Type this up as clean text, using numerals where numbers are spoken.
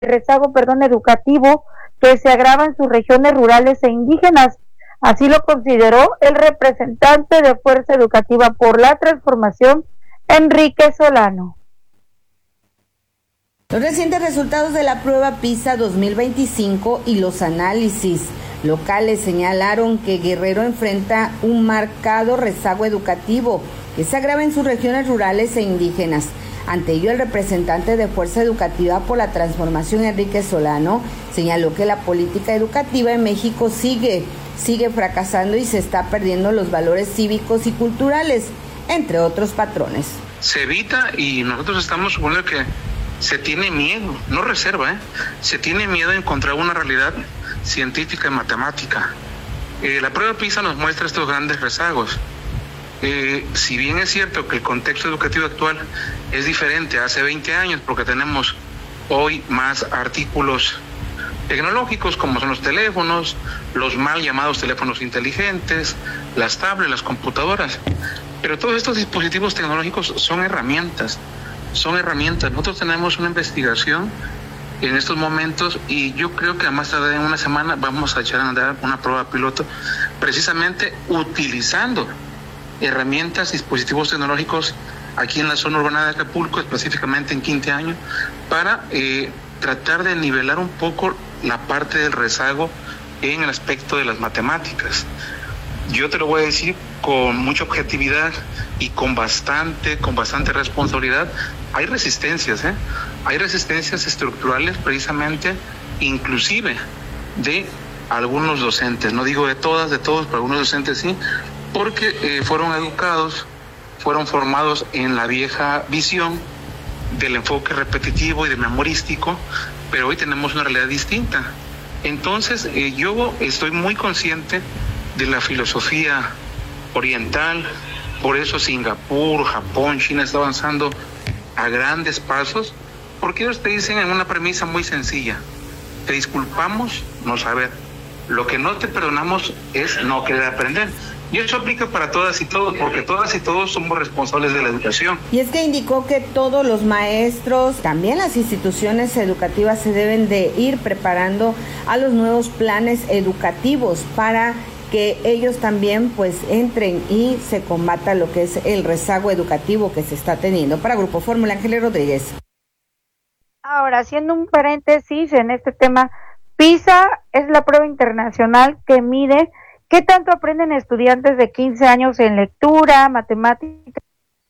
rezago, educativo que se agrava en sus regiones rurales e indígenas. Así lo consideró el representante de Fuerza Educativa por la Transformación, Enrique Solano. Los recientes resultados de la prueba PISA 2025 y los análisis locales señalaron que Guerrero enfrenta un marcado rezago educativo que se agrava en sus regiones rurales e indígenas. Ante ello, el representante de Fuerza Educativa por la Transformación, Enrique Solano, señaló que la política educativa en México sigue fracasando y se está perdiendo los valores cívicos y culturales, entre otros patrones. Se evita y nosotros estamos suponiendo que se tiene miedo, no reserva, se tiene miedo de encontrar una realidad científica y matemática. La prueba PISA nos muestra estos grandes rezagos. Si bien es cierto que el contexto educativo actual es diferente a hace 20 años, porque tenemos hoy más artículos tecnológicos como son los teléfonos, los mal llamados teléfonos inteligentes, las tablets, las computadoras, pero todos estos dispositivos tecnológicos son herramientas. Nosotros tenemos una investigación en estos momentos y yo creo que a más tardar en una semana vamos a echar a andar una prueba piloto precisamente utilizando herramientas, dispositivos tecnológicos aquí en la zona urbana de Acapulco, específicamente en Quinta Año, para tratar de nivelar un poco la parte del rezago en el aspecto de las matemáticas. Yo te lo voy a decir con mucha objetividad y con bastante responsabilidad. Hay resistencias estructurales precisamente, inclusive de algunos docentes, no digo de todos, pero algunos docentes sí, porque fueron formados en la vieja visión del enfoque repetitivo y de memorístico, pero hoy tenemos una realidad distinta. Entonces, yo estoy muy consciente de la filosofía oriental, por eso Singapur, Japón, China está avanzando a grandes pasos, porque ellos te dicen en una premisa muy sencilla: te disculpamos no saber, lo que no te perdonamos es no querer aprender. Y eso aplica para todas y todos, porque todas y todos somos responsables de la educación. Y es que indicó que todos los maestros, también las instituciones educativas, se deben de ir preparando a los nuevos planes educativos para que ellos también pues entren y se combata lo que es el rezago educativo que se está teniendo. Para Grupo Fórmula, Ángeles Rodríguez. Ahora, haciendo un paréntesis en este tema, PISA es la prueba internacional que mide qué tanto aprenden estudiantes de 15 años en lectura, matemáticas